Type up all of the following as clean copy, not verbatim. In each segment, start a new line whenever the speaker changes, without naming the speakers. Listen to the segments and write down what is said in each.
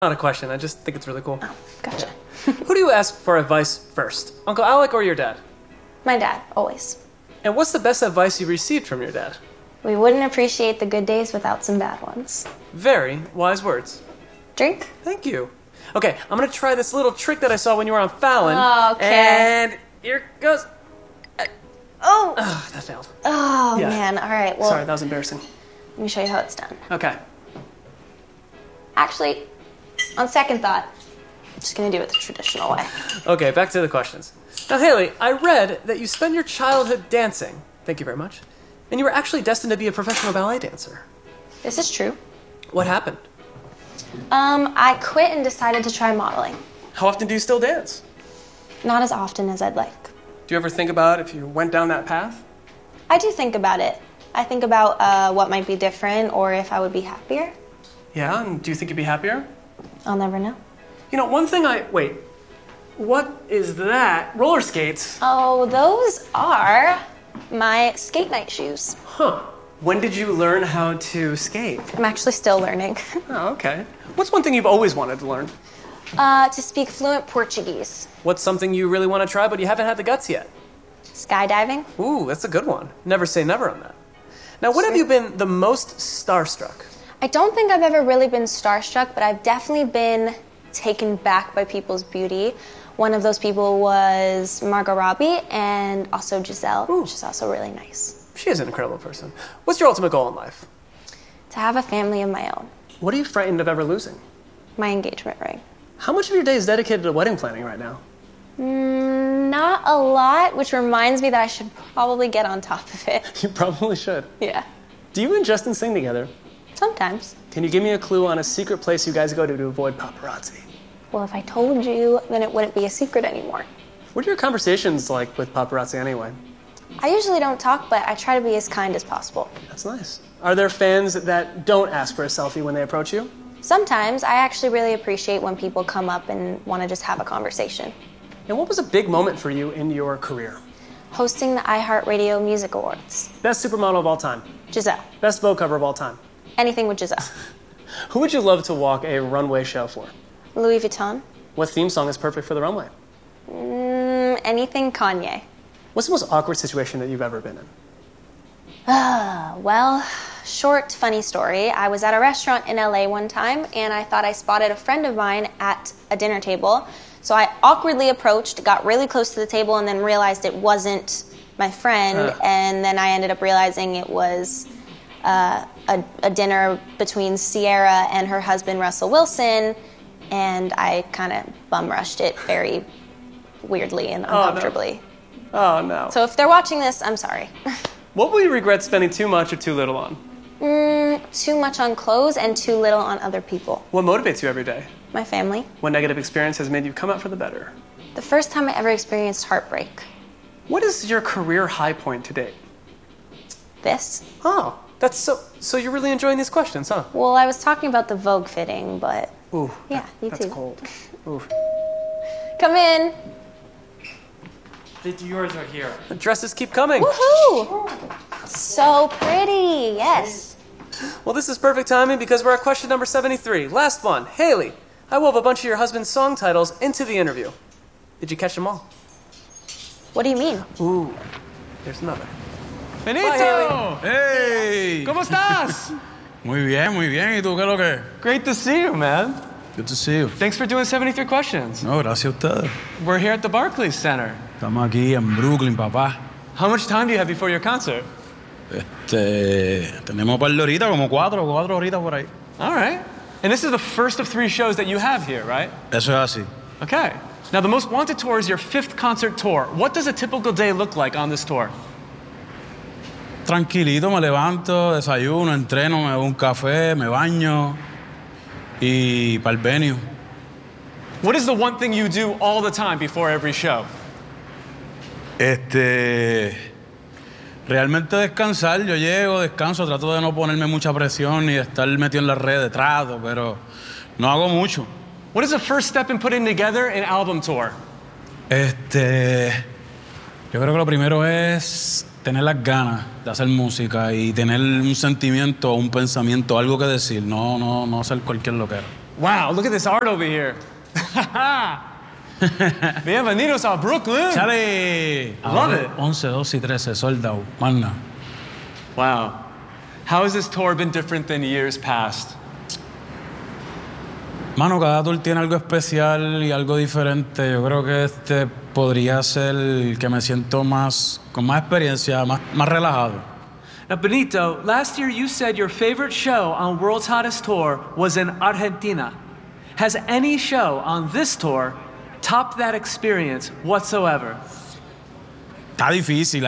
Not a question. I just think it's really cool.
Oh, gotcha.
Who do you ask for advice first? Uncle Alec or your dad?
My dad, always.
And what's the best advice you received from your dad?
We wouldn't appreciate the good days without some bad ones.
Very wise words.
Drink?
Thank you. Okay, I'm gonna try this little trick that I saw when you were on Fallon.
Oh, okay.
And here goes.
Oh!
Ugh, that failed.
Oh,
Yeah.
man. All right, well,
Sorry, that was embarrassing.
let me show you how it's done.
Okay.
Actually, on second thought, I'm just gonna do it the traditional way.
Okay, back to the questions. Now, Haley, I read that you spent your childhood dancing. Thank you very much. And you were actually destined to be a professional ballet dancer.
This is true.
What happened?
I quit and decided to try modeling.
How often do you still dance?
Not as often as I'd like.
Do you ever think about if you went down that path?
I do think about it. I think about what might be different or if I would be happier.
Yeah, and do you think you'd be happier?
I'll never know.
You know, one thing Wait. What is that? Roller skates.
Oh, those are my skate night shoes.
Huh. When did you learn how to skate?
I'm actually still learning.
Oh, okay. What's one thing you've always wanted to learn?
To speak fluent Portuguese.
What's something you really want to try but you haven't had the guts yet?
Skydiving.
Ooh, that's a good one. Never say never on that. Now, when have you been the most starstruck?
I don't think I've ever really been starstruck, but I've definitely been taken back by people's beauty. One of those people was Margot Robbie and also Giselle, which is also really nice.
She is an incredible person. What's your ultimate goal in life?
To have a family of my own.
What are you frightened of ever losing?
My engagement ring.
How much of your day is dedicated to wedding planning right now?
Not a lot, which reminds me that I should probably get on top of it.
You probably should.
Yeah.
Do you and Justin sing together?
Sometimes.
Can you give me a clue on a secret place you guys go to avoid paparazzi?
Well, if I told you, then it wouldn't be a secret anymore.
What are your conversations like with paparazzi anyway?
I usually don't talk, but I try to be as kind as possible.
That's nice. Are there fans that don't ask for a selfie when they approach you?
Sometimes I actually really appreciate when people come up and want to just have a conversation.
And what was a big moment for you in your career?
Hosting the iHeartRadio Music Awards.
Best supermodel of all time.
Giselle.
Best Vogue cover of all time.
Anything with Giselle.
Who would you love to walk a runway show for?
Louis Vuitton.
What theme song is perfect for the runway?
Anything Kanye.
What's the most awkward situation that you've ever been in?
Well, short, funny story. I was at a restaurant in LA one time, and I thought I spotted a friend of mine at a dinner table. So I awkwardly approached, got really close to the table, and then realized it wasn't my friend. And then I ended up realizing it was a dinner between Sierra and her husband, Russell Wilson. And I kind of bum rushed it very weirdly and uncomfortably.
Oh, no.
So if they're watching this, I'm sorry.
What will you regret spending too much or too little on?
Too much on clothes and too little on other people.
What motivates you every day?
My family.
What negative experience has made you come out for the better?
The first time I ever experienced heartbreak.
What is your career high point to date?
This.
Oh, that's so you're really enjoying these questions, huh?
Well, I was talking about the Vogue fitting, but
Ooh,
yeah, you
that's
too.
cold. Ooh.
Come in.
Yours are here.
The dresses keep coming.
Woohoo! So pretty, yes.
Well, this is perfect timing because we're at question number 73. Last one. Haley, I wove a bunch of your husband's song titles into the interview. Did you catch them all?
What do you mean?
Ooh, there's another.
Benito!
Bye,
Hey!
¿Cómo estás?
Muy bien, muy bien. ¿Y tú qué es lo que?
Great to see you, man.
Good to see you.
Thanks for doing 73 questions.
No, gracias a ustedes.
We're here at the Barclays Center.
Estamos aquí en Brooklyn, papá.
How much time do you have before your concert?
Tenemos un par de horitas, como cuatro horitas por ahí.
All right. And this is the first of 3 shows that you have here, right?
Eso es así.
Okay. Now, the Most Wanted Tour is your 5th concert tour. What does a typical day look like on this tour?
Tranquilito, me levanto, desayuno, entreno, me bebo un café, me baño y para el venue.
What is the one thing you do all the time before every show?
Realmente descansar, yo llego, descanso, trato de no ponerme mucha presión ni de estar metido en las redes, trato, pero no hago mucho.
What is the first step in putting together an album tour?
Yo creo que lo primero es tener las ganas de hacer música y tener un sentimiento, un pensamiento, algo que decir, no hacer cualquier loquera.
Wow, look at this art over here. Bienvenidos a Brooklyn.
¡Chale!
Love it.
11, 12 y 13, sold out. Magna.
Wow. How has this tour been different than years past?
Mano, cada tour tiene algo especial y algo diferente. Yo creo que este podría ser el que me siento más, con más experiencia, más relajado.
Now, Benito, last year you said your favorite show on World's Hottest Tour was in Argentina. Has any show on this tour topped that experience whatsoever?
Está difícil.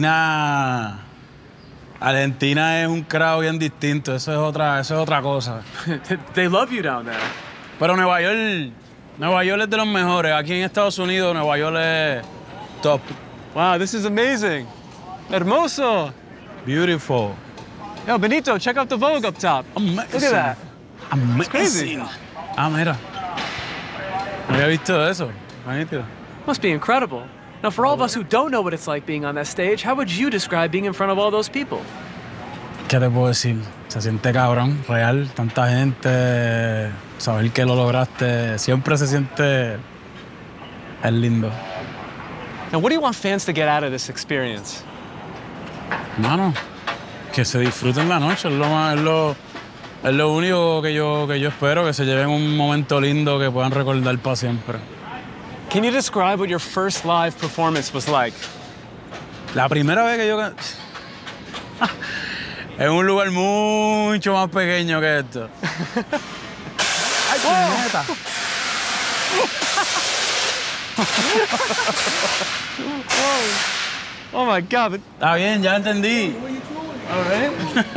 Argentina es un crowd bien distinto. Eso es otra cosa.
They love you down there.
Pero Nueva York es de los mejores. Aquí en Estados Unidos, Nueva York es top.
Wow, this is amazing. Hermoso.
Beautiful.
Yo, Benito, check out the Vogue up top.
Amazing.
Look at that.
Amazing.
crazy.
Ah, mira. No había visto eso. Magnífico.
Must be incredible. Now, for all of us who don't know what it's like being on that stage, how would you describe being in front of all those people?
¿Qué te puedo decir? Se siente cabrón, real, tanta gente, saber que lo lograste, siempre se siente, es lindo.
Now, what do you want fans to get out of this experience?
Mano, que se disfruten la noche, es lo único que yo espero, que se lleven un momento lindo que puedan recordar para siempre.
Can you describe what your first live performance was like?
La primera vez que yo en un lugar mucho más pequeño que esto. ¡Ay, puñeta!
Oh my God.
Está bien, ya entendí.
All right.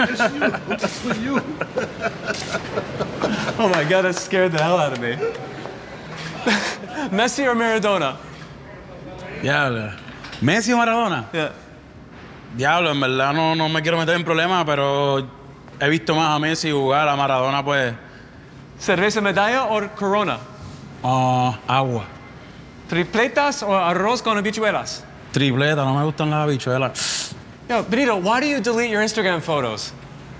Oh my God, that scared the hell out of me. Messi or Maradona?
Diablo. ¿Messi o Maradona?
Yeah.
Diablo, en verdad no me quiero meter en problemas, pero he visto más a Messi jugar, a Maradona pues...
Cerveza medalla or Corona?
Agua.
Tripletas or arroz con habichuelas?
Tripleta, no me gustan las habichuelas.
Yo, Benito, why do you delete your Instagram photos?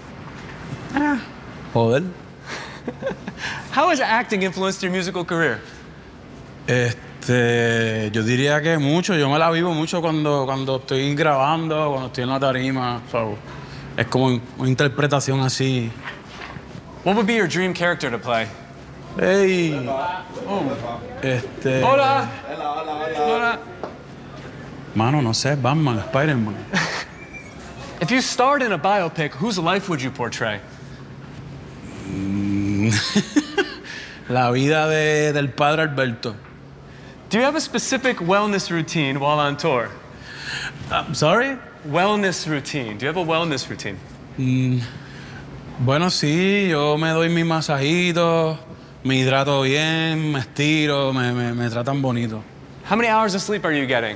Joder.
How has acting influenced your musical career?
Yo diría que mucho. Yo me la vivo mucho cuando estoy grabando, cuando estoy en la tarima. So, es como una interpretación así.
What would be your dream character to play?
Hey.
Hola. Hola.
Mano, no sé, Batman, Spider-Man.
If you starred in a biopic, whose life would you portray?
La vida del padre Alberto.
Do you have a specific wellness routine while on tour?
I'm sorry?
Wellness routine. Do you have a wellness routine?
Bueno, sí, yo me doy mis masajitos, me hidrato bien, me estiro, me tratan bonito.
How many hours of sleep are you getting?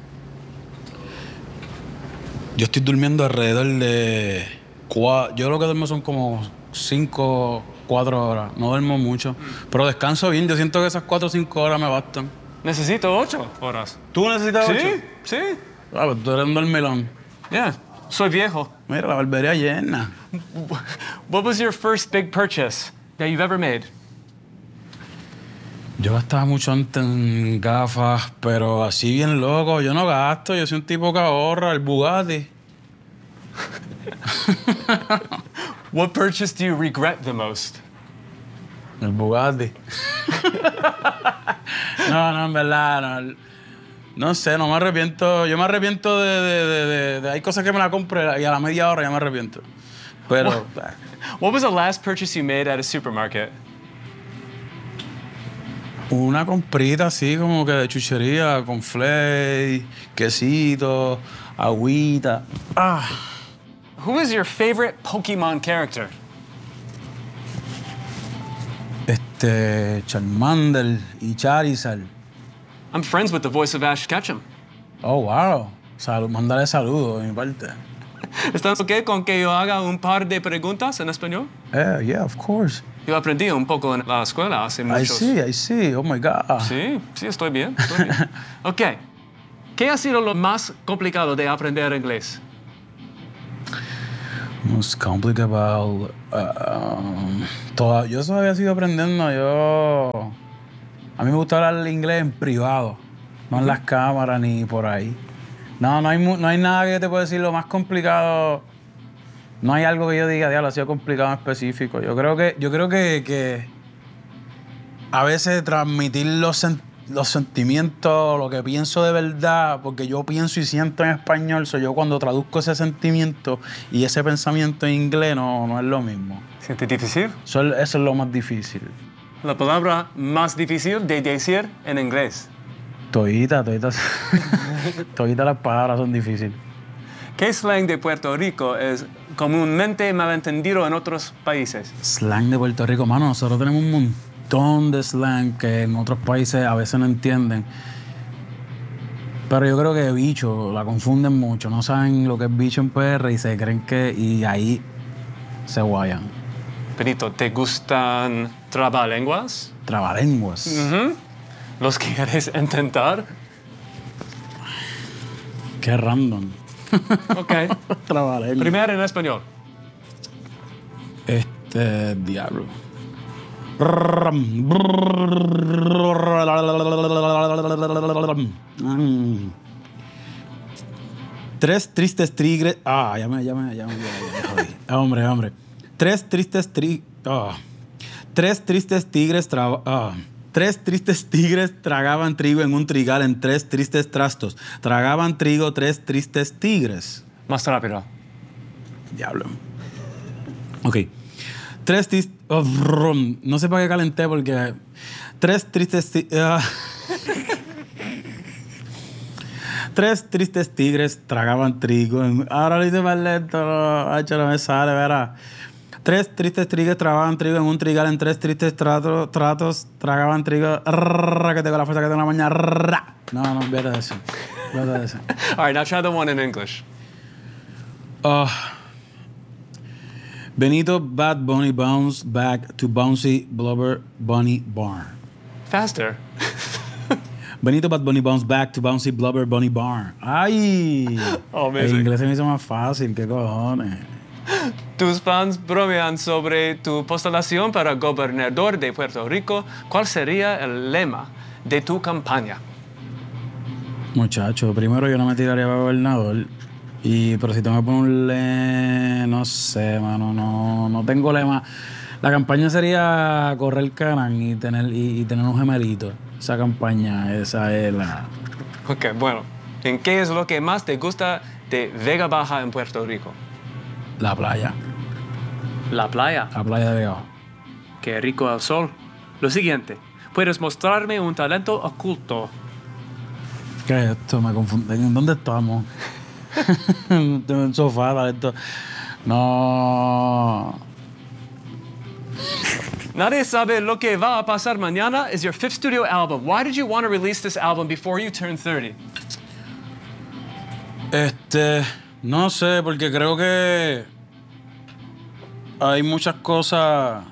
Yo estoy durmiendo alrededor de... Yo lo que duermo son como 5, 4 horas. No duermo mucho, pero descanso bien. Yo siento que esas 4 o 5 horas me bastan.
Necesito 8 horas.
¿Tú necesitas 8?
Sí, sí.
Ah, pues tú eres un dormilón.
Yeah, soy viejo.
Mira, la barbería llena.
What was your first big purchase that you've ever made?
Yo gastaba mucho antes en gafas, pero así bien loco. Yo no gasto, yo soy un tipo que ahorra, el Bugatti.
What purchase do you regret the most?
El Bugatti. No, en verdad, no. No sé, no me arrepiento. Yo me arrepiento de hay cosas que me la compré y a la media hora ya me arrepiento. Pero...
What was the last purchase you made at a supermarket?
Una comprita así como que de chuchería, con flake, quesito, agüita.
Who is your favorite Pokemon character?
Charmander y Charizard.
I'm friends with the voice of Ash Ketchum.
Oh, wow. Mándale saludos de mi parte.
¿Estás ok con que yo haga un par de preguntas en español?
Yeah, of course.
Yo aprendí un poco en la escuela hace muchos...
I see. Oh, my God.
Sí, estoy bien. Ok. ¿Qué ha sido lo más complicado de aprender inglés?
Most complicated about Yo eso había sido aprendiendo. A mí me gusta hablar inglés en privado, no en las cámaras ni por ahí. No hay nada que yo te pueda decir lo más complicado. No hay algo que yo diga, diablo, ha sido complicado en específico. Yo creo que a veces transmitir los sentimientos, lo que pienso de verdad, porque yo pienso y siento en español, yo cuando traduzco ese sentimiento y ese pensamiento en inglés no es lo mismo.
¿Siente difícil?
Eso es lo más difícil.
La palabra más difícil de decir en inglés.
Toditas las palabras son difíciles.
¿Qué slang de Puerto Rico es comúnmente malentendido en otros países?
Slang de Puerto Rico, mano, nosotros tenemos un montón de slang que en otros países a veces no entienden. Pero yo creo que bicho la confunden mucho, no saben lo que es bicho en PR y se creen y ahí se guayan.
Benito, ¿te gustan trabalenguas?
Trabalenguas.
¿Los quieres intentar?
Qué random.
Ok.
Trabalenguas.
Primero en español.
Diablo. Tres tristes tigres. Ya me jodí. Hombre. Tres tristes tigres tragaban trigo en un trigal en tres tristes trastos. Tragaban trigo tres tristes tigres.
Más rápido.
Diablo. Ok. No sé para qué calenté porque... Tres tristes tigres tragaban trigo. Ahora lo hice más lento. No me sale, verá. Tres tristes tigres tragaban trigo en un trigal en tres tristes tratos tragaban trigo. Que tengo la fuerza que tengo en la mañana. No, vete de eso.
All right, now try the one in English.
Benito Bad Bunny bounced back to Bouncy Blubber Bunny Barn.
Faster.
Benito Bad Bunny bounced back to Bouncy Blubber Bunny Barn. ¡Ay!
Oh, amazing.
El inglés se me hizo más fácil, ¿qué cojones?
Tus fans bromean sobre tu postulación para gobernador de Puerto Rico. ¿Cuál sería el lema de tu campaña?
Muchacho, primero yo no me tiraría para gobernador. Pero si tengo que ponerle, no sé, mano, no tengo lema. La campaña sería correr Canán y tener un gemelito. Esa campaña, esa es la...
Ok, bueno. ¿En qué es lo que más te gusta de Vega Baja en Puerto Rico?
La playa.
La playa.
La playa de Vega Baja.
Qué rico el sol. Lo siguiente. ¿Puedes mostrarme un talento oculto?
¿Qué es esto? Me confunden. ¿En dónde estamos? En un sofá, talento. No.
Nadie sabe lo que va a pasar mañana is your fifth studio album. Why did you want to release this album before you turned 30?
No sé, porque creo que hay muchas cosas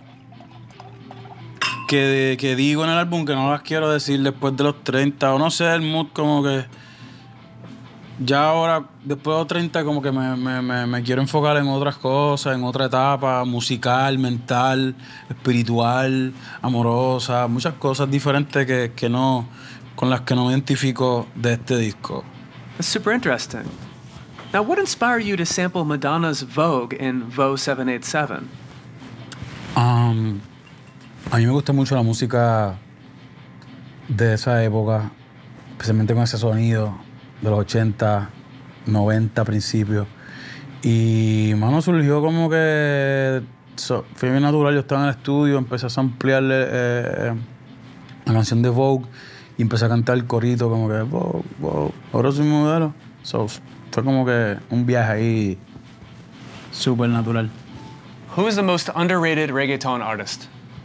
que digo en el álbum que no las quiero decir después de los 30, o no sé, el mood como que ya ahora, después de los 30, como que me quiero enfocar en otras cosas, en otra etapa musical, mental, espiritual, amorosa, muchas cosas diferentes con las que no me identifico de este disco.
That's super interesting. Now, what inspired you to sample Madonna's Vogue in Vogue 787?
A mí me gusta mucho la música de esa época, especialmente con ese sonido de los 80, 90 principios. Y, mano, surgió como que... fue bien natural, yo estaba en el estudio, empecé a ampliarle la canción de Vogue y empecé a cantar el corito como que Vogue, Vogue, ahora soy modelo. Fue como que un viaje ahí súper natural.
Who is the most underrated reggaeton artist?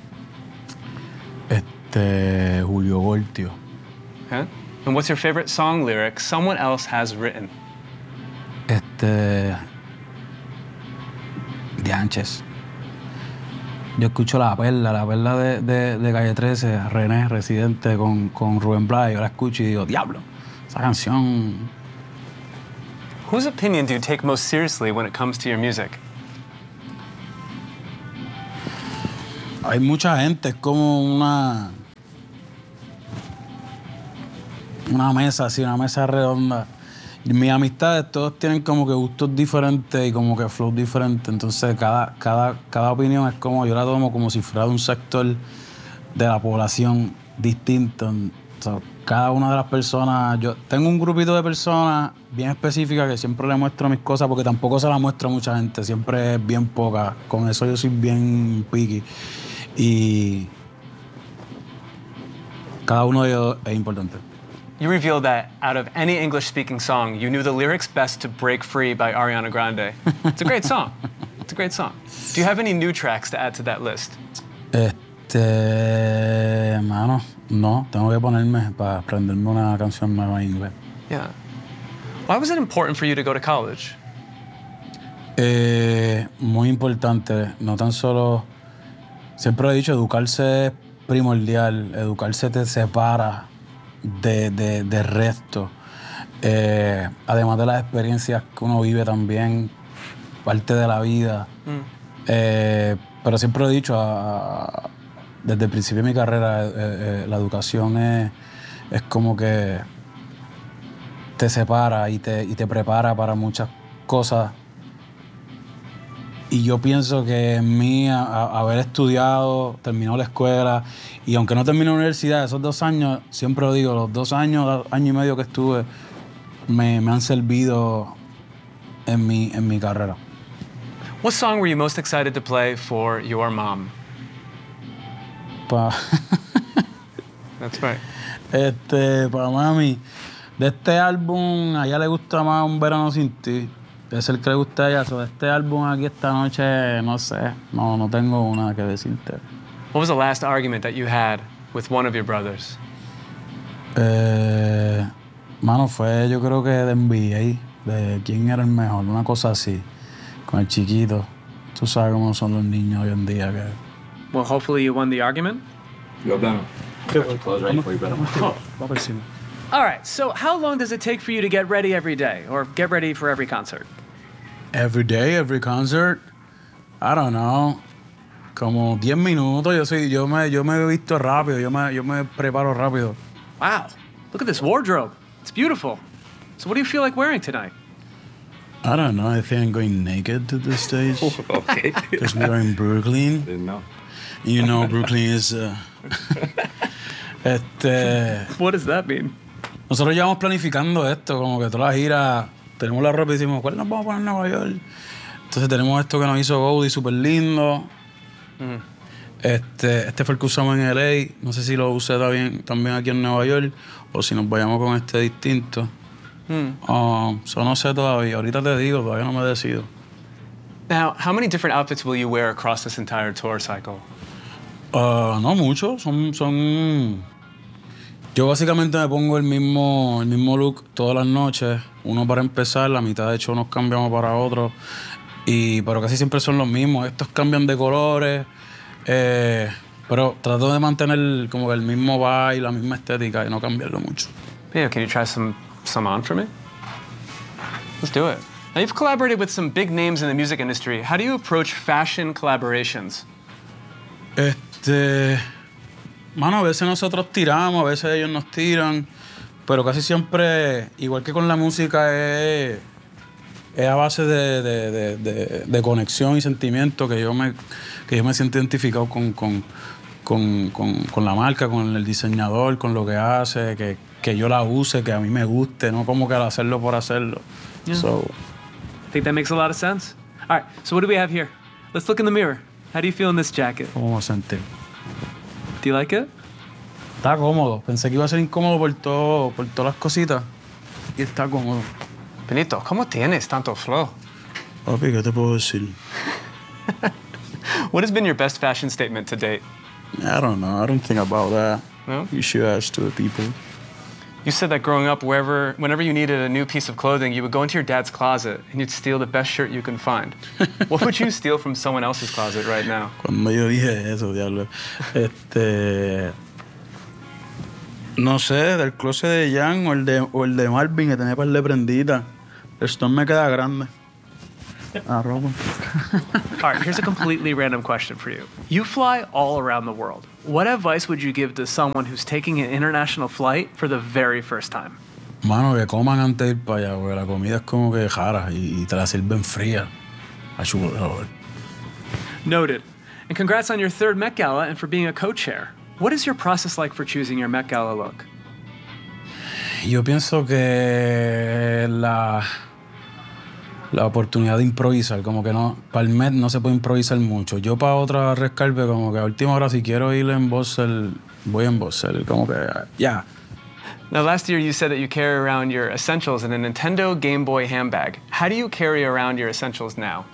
Julio Voltio.
Huh? And what's your favorite song lyric someone else has written?
Dianches. Yo escucho La Perla de Calle 13, René, Residente, con Rubén Blades. Yo la escucho y digo, diablo, esa canción.
Whose opinion do you take most seriously when it comes to your music?
hay mucha gente, es como una mesa así, una mesa redonda. Y mis amistades todos tienen como que gustos diferentes y como que flow diferentes. Entonces cada opinión es como, yo la tomo como si fuera de un sector de la población distinto. Entonces, cada una de las personas, yo tengo un grupito de personas bien específicas que siempre le muestro mis cosas porque tampoco se las muestro a mucha gente, siempre es bien poca. Con eso yo soy bien picky. Y cada uno de ellos es importante.
You revealed that out of any English-speaking song, you knew the lyrics best to Break Free by Ariana Grande. It's a great song. It's a great song. Do you have any new tracks to add to that list?
Mano, no, tengo que ponerme para aprenderme una canción nueva en inglés.
Yeah. Why was it important for you to go to college?
Muy importante, no tan solo, siempre he dicho, educarse es primordial, educarse te separa de resto, además de las experiencias que uno vive también, parte de la vida. Pero siempre he dicho, desde el principio de mi carrera, la educación es como que te separa y te prepara para muchas cosas. Y yo pienso que en mí, haber estudiado, terminado la escuela, y aunque no terminé la universidad, esos 2 años, siempre lo digo, los 2 año y medio que estuve, me han servido en mi carrera.
What song were you most excited to play for your mom? That's right.
Para mami, de este álbum, a ella le gusta más Un Verano Sin Ti. Es el que le gusta a ella. De este álbum aquí esta noche, no sé, no tengo una que decirte.
What was the last argument that you had with one of your brothers?
Mano, fue yo creo que de NBA, de quién era el mejor, una cosa así, con el chiquito. Tú sabes cómo son los niños hoy en día.
Well, hopefully you won the argument.
Yo hablamos.
All right, so how long does it take for you to get ready every day or get ready for every concert?
Every day, every concert, I don't know, como 10 minutos. Yo me he visto rápido, yo me preparo rápido.
Wow, look at this wardrobe. It's beautiful. So what do you feel like wearing tonight?
I don't know, I think I'm going naked to the stage.
Okay.
Because we're in Brooklyn.
Didn't know.
You know, Brooklyn is...
What does that mean?
Nosotros llevamos planificando esto, como que toda la gira, tenemos la ropa y decimos, ¿cuál nos vamos a poner en Nueva York? Entonces tenemos esto que nos hizo Goldie, súper lindo. Este fue el que usamos en LA, no sé si lo usé también aquí en Nueva York, o si nos vayamos con este distinto. So no sé todavía, ahorita te digo, todavía no me decido.
Now, how many different outfits will you wear across this entire tour cycle?
No mucho, son... Yo básicamente me pongo el mismo look todas las noches. Uno para empezar, la mitad de hecho nos cambiamos para otro. Pero casi siempre son los mismos. Estos cambian de colores. Pero trato de mantener como que el mismo vibe, la misma estética y no cambiarlo mucho.
Yeah, can you try some on for me? Let's do it. Now, you've collaborated with some big names in the music industry. How do you approach fashion collaborations?
Mano, a veces nosotros tiramos, a veces ellos nos tiran, pero casi siempre, igual que con la música, es a base de conexión y sentimiento que yo me siento identificado con la marca, con el diseñador, con lo que hace, que yo la use, que a mí me guste, no como que al hacerlo por hacerlo.
Yeah.
So,
I think that makes a lot of sense. All right, so what do we have here? Let's look in the mirror. How do you feel in this jacket?
¿cómo me sentir?
Do you like it?
Está cómodo. Pensé que iba a ser incómodo por todas las cositas. Y está cómodo.
Benito, ¿cómo tienes tanto flow?
Papi, ¿qué te puedo decir?
What has been your best fashion statement to date?
I don't know. I don't think about that.
No?
You should ask to the people.
You said that growing up, whenever you needed a new piece of clothing, you would go into your dad's closet and you'd steal the best shirt you can find. What would you steal from someone else's closet right now?
Cuando yo dije eso, diablo. No sé, del closet de Jan o el de Marvin, que tenía par de prenditas. El store me queda grande. Arroba.
All right, here's a completely random question for you. You fly all around the world. What advice would you give to someone who's taking an international flight for the very first time?
Mano, que coman antes de ir para allá, porque la comida es como que jara y te la sirven fría.
Noted. And congrats on your third Met Gala and for being a co-chair. What is your process like for choosing your Met Gala look?
Yo pienso que la oportunidad de improvisar, como que no, para el Met no se puede improvisar mucho. Yo para otra rescalpe, como que a última hora si quiero ir en Bossel, voy en Bossel, como que ya.
Now, last year you said that you carry around your essentials in a Nintendo Game Boy handbag. How do you carry around your essentials now?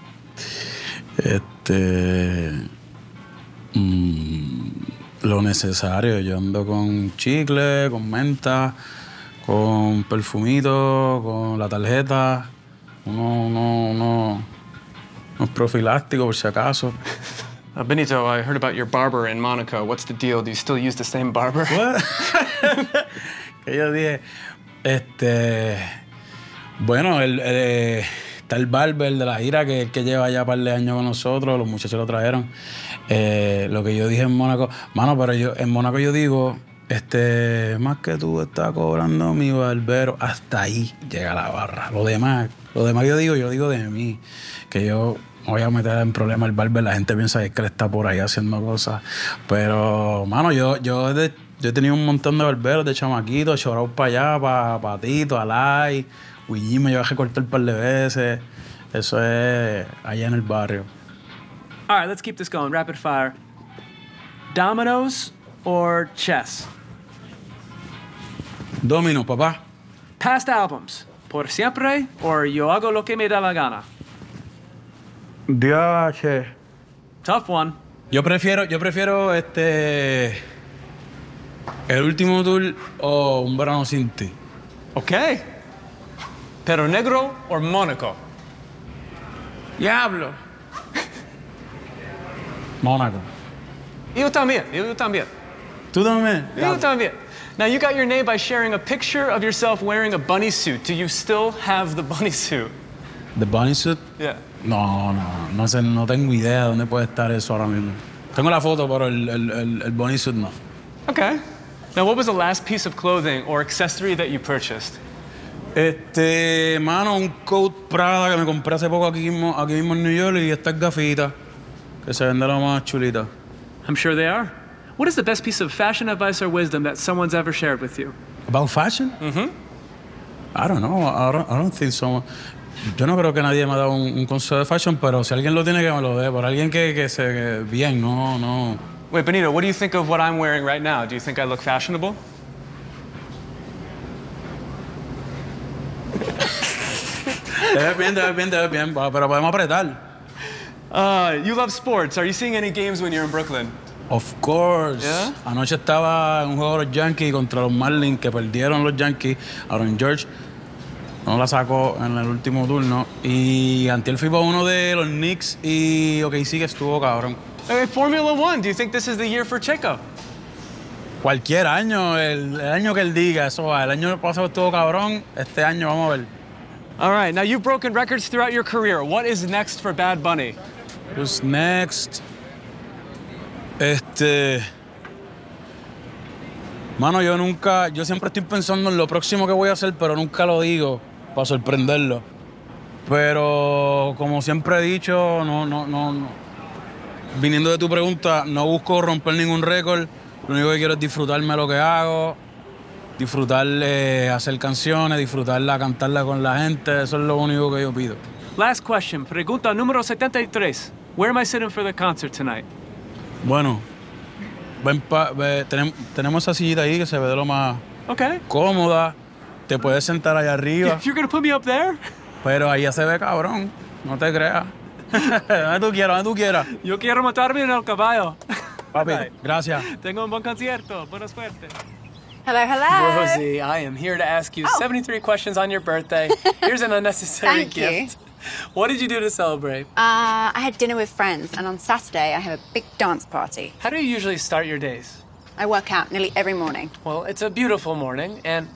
Lo necesario. Yo ando con chicle, con menta, con perfumito, con la tarjeta, unos profilácticos por si acaso.
Benito, I heard about your barber in Monaco. What's the deal? Do you still use the same barber?
What? Que yo dije, bueno, está el barber de la gira que lleva ya un par de años con nosotros, los muchachos lo trajeron. Lo que yo dije en Mónaco, mano, pero en Mónaco yo digo, más que tú estás cobrando mi barbero, hasta ahí llega la barra. Lo demás yo digo de mí, que yo voy a meter en problemas al barber, la gente piensa que él está por ahí haciendo cosas, pero, mano, yo he tenido un montón de barberos de chamaquitos, chorado para allá, para Tito, Alay, Luigi me llevas a cortar un par de veces, eso es allá en el barrio.
All right, let's keep this going. Rapid fire. Dominoes or chess?
Domino, papá.
Past albums. Por siempre or yo hago lo que me da la gana?
Diache.
Tough one.
Yo prefiero el último tour o un verano sin ti.
Okay. Pero Negro or Monaco?
Diablo. Mónaco.
Yo también.
¿Tú también?
Yo también. Now, you got your name by sharing a picture of yourself wearing a bunny suit. Do you still have the bunny suit?
¿The bunny suit?
Yeah.
No sé, no tengo idea de dónde puede estar eso ahora mismo. Tengo la foto, pero el bunny suit no.
Okay. Now, what was the last piece of clothing or accessory that you purchased?
Mano, un coat Prada que me compré hace poco aquí mismo en New York y estas gafitas que se ven de lo más chulita.
I'm sure they are. What is the best piece of fashion advice or wisdom that someone's ever shared with you?
About fashion?
Mm-hmm.
I don't know. I don't think so. Yo no creo que nadie me ha dado un consejo de fashion, pero si alguien lo tiene, que me lo dé. Por alguien que se bien, no.
Wait, Benito, what do you think of what I'm wearing right now? Do you think I look fashionable?
Te ves bien, pero podemos apretar.
You love sports. Are you seeing any games when you're in Brooklyn?
Of course.
Yeah?
Anoche estaba en un juego de los Yankees contra los Marlins, que perdieron los Yankees. Aaron George no la sacó en el último turno. Y antier fui para uno de los Knicks y OKC que estuvo cabrón.
Okay, Formula One. Do you think this is the year for Checo?
Cualquier año, el año que él diga, eso va. El año pasado estuvo cabrón, este año vamos a ver.
All right, now you've broken records throughout your career. What is next for Bad Bunny?
What's next? Mano, yo siempre estoy pensando en lo próximo que voy a hacer, pero nunca lo digo para sorprenderlo. Pero como siempre he dicho, no. Viniendo de tu pregunta, no busco romper ningún récord. Lo único que quiero es disfrutarme lo que hago, disfrutar hacer canciones, disfrutarla, cantarla con la gente. Eso es lo único que yo pido.
Last question. Pregunta número 73. Where am I sitting for the concert tonight?
Bueno, tenemos esa sillita ahí que se ve de lo más cómoda. Te puedes sentar allá arriba.
You're gonna put me up there?
Pero ahí ya se ve cabrón. No te creas. Donde tú quieras.
Yo quiero matarme en el caballo.
Papi, gracias.
Tengo un buen concierto. Buena suerte.
Hello.
Rosie, I am here to ask you 73 questions on your birthday. Here's an unnecessary
Thank
gift. What did you do to celebrate?
I had dinner with friends, and on Saturday I have a big dance party.
How do you usually start your days?
I work out nearly every morning.
Well, it's a beautiful morning, and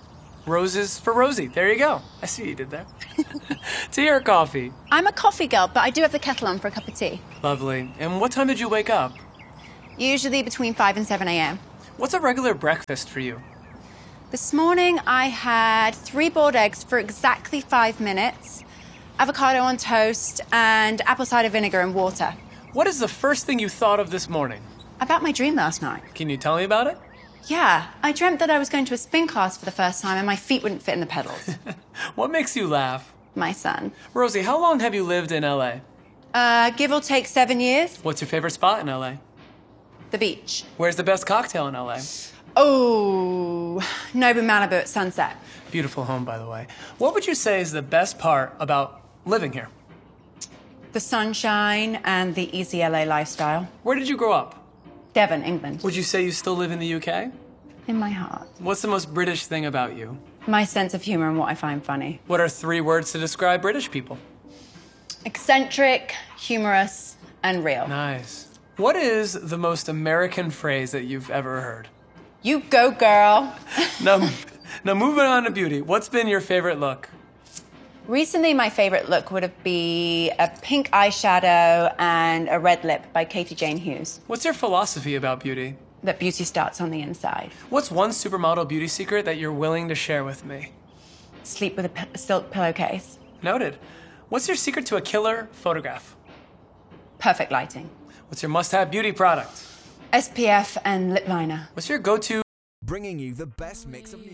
Roses for Rosie. There you go. I see what you did there. Tea or coffee?
I'm a coffee girl, but I do have the kettle on for a cup of tea.
Lovely. And what time did you wake up?
Usually between 5 and 7 a.m.
What's a regular breakfast for you?
This morning I had 3 boiled eggs for exactly 5 minutes, avocado on toast, and apple cider vinegar and water.
What is the first thing you thought of this morning?
About my dream last night.
Can you tell me about it?
Yeah, I dreamt that I was going to a spin class for the first time and my feet wouldn't fit in the pedals.
What makes you laugh?
My son.
Rosie, how long have you lived in LA?
Give or take 7 years.
What's your favorite spot in LA?
The beach.
Where's the best cocktail in LA?
Oh, Nobu Malibu at sunset.
Beautiful home, by the way. What would you say is the best part about living here?
The sunshine and the easy LA lifestyle.
Where did you grow up?
Devon, England.
Would you say you still live in the UK?
In my heart.
What's the most British thing about you?
My sense of humor and what I find funny.
What are 3 words to describe British people?
Eccentric, humorous, and real.
Nice. What is the most American phrase that you've ever heard?
You go, girl.
Now moving on to beauty. What's been your favorite look?
Recently, my favorite look would be a pink eyeshadow and a red lip by Katie Jane Hughes.
What's your philosophy about beauty?
That beauty starts on the inside.
What's one supermodel beauty secret that you're willing to share with me?
Sleep with a silk pillowcase.
Noted. What's your secret to a killer photograph?
Perfect lighting.
What's your must-have beauty product?
SPF and lip liner.
What's your go-to
Bringing you the best mix of music.